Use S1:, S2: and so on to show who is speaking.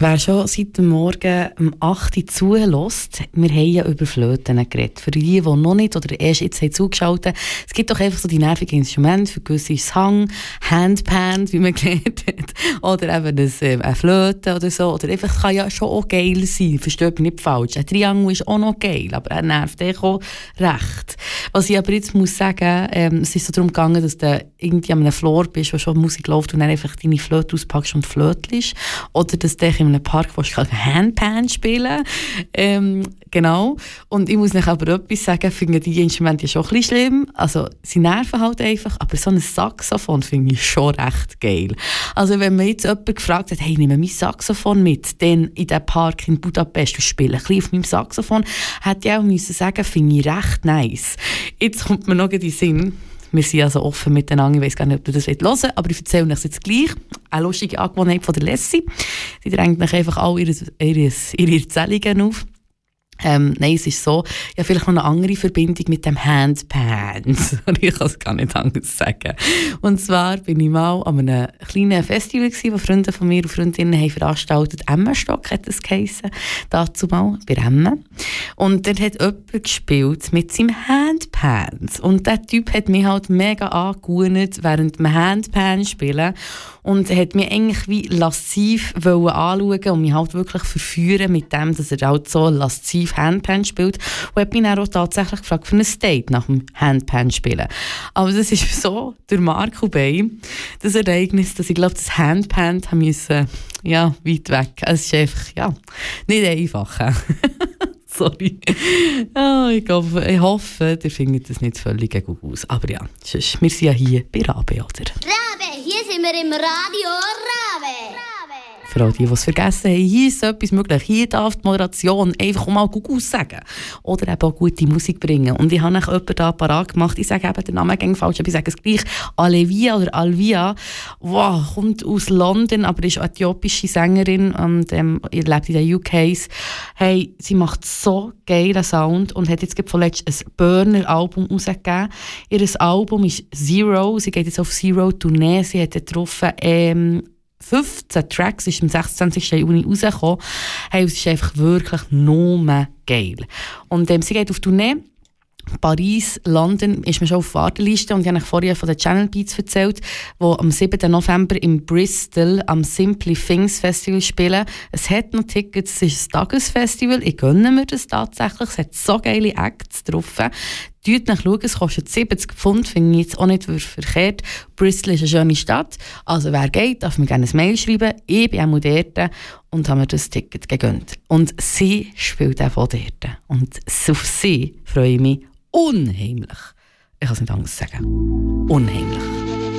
S1: Wer schon seit dem Morgen um 8 Uhr zuhört, wir haben ja über Flöten geredet. Für die noch nicht oder erst jetzt haben zugeschaltet, es gibt doch einfach so die nervigen Instrumente, für gewisse ist Hang, Handpan, wie man gelernt hat, oder eben eine Flöte oder so. Oder einfach, kann ja schon auch geil sein, versteht mich nicht falsch. Ein Triangel ist auch noch geil, aber er nervt auch recht. Was ich aber jetzt muss sagen, es ist so darum gegangen, dass du irgendwie an einem Floor bist, wo schon Musik läuft und dann einfach deine Flöte auspackst und flötelst. Oder dass du in einem Park Handpan spielen. Genau. Und ich muss noch aber etwas sagen, ich finde die Instrumente schon ein bisschen schlimm. Also, sie nerven halt einfach, aber so ein Saxophon finde ich schon recht geil. Also, wenn man jetzt jemand gefragt hat, hey, nehme mein Saxophon mit, dann in diesem Park in Budapest und spiele ein bisschen auf meinem Saxophon, hätte ich auch müssen sagen, finde ich recht nice. Jetzt kommt mir noch in den Sinn, wir sind also offen miteinander, ich weiss gar nicht, ob du das hören willst, aber ich erzähle euch jetzt gleich. Eine lustige Angewohnheit von der Lessie. Sie drängt euch einfach all ihre Erzählungen auf. Nein, es ist so, ja, vielleicht noch eine andere Verbindung mit dem Handpan. Ich kann es gar nicht anders sagen. Und zwar bin ich mal an einem kleinen Festival gewesen, wo Freunde von mir und Freundinnen haben veranstaltet. Emmenstock hat es geheissen, dazu mal, bei Emmen. Und dort hat jemand gespielt mit seinem Handpan. Und der Typ hat mich halt mega angewöhnt während dem Handpan spielen. Und er hat mich eigentlich wie lasziv anschauen und mich halt wirklich verführen mit dem, dass er halt so lasziv Handpan spielt. Und hat mich dann auch tatsächlich gefragt für ein Date nach dem Handpan spielen. Aber das ist so durch Marco Bay, das Ereignis, dass ich glaube, das Handpan haben müssen, ja, weit weg. Es ist einfach, ja, nicht einfach. Sorry. Oh, ich hoffe, ihr findet das nicht völlig gut aus. Aber ja, wir sind ja hier bei Rabe, oder?
S2: Rabe, hier sind wir im Radio Rabe.
S1: Für all die, die es vergessen haben, hier ist etwas möglich. Hier darf die Moderation einfach mal gut sagen. Oder eben auch gute Musik bringen. Und ich habe noch jemanden da parat gemacht. Ich sage eben den Namen gegen falsch, aber ich sage es gleich. Alevia oder Alvia, wow, kommt aus London, aber ist eine äthiopische Sängerin und lebt in den UKs. Hey, sie macht so geilen Sound und hat jetzt vorletzt ein Burner-Album rausgegeben. Ihr Album ist Zero. Sie geht jetzt auf Zero-Tournee. Sie hat getroffen 15 Tracks, ist am 26. Juni rausgekommen. Hey, es ist einfach wirklich nur geil. Und sie geht auf Tournee. Paris, London ist man schon auf der Warteliste und ich habe euch vorher von den Channel Beats erzählt, die am 7. November in Bristol am Simply Things Festival spielen. Es hat noch Tickets, es ist ein Tagesfestival, ich gönne mir das tatsächlich, es hat so geile Acts drauf. Schaut nach, es kostet 70 Pfund, finde ich jetzt auch nicht verkehrt. Bristol ist eine schöne Stadt, also wer geht, darf mir gerne ein Mail schreiben. Ich bin auch dort und habe mir das Ticket gegönnt. Und sie spielt auch von dort. Und auf sie freue ich mich unheimlich. Ich kann es nicht anders sagen. Unheimlich.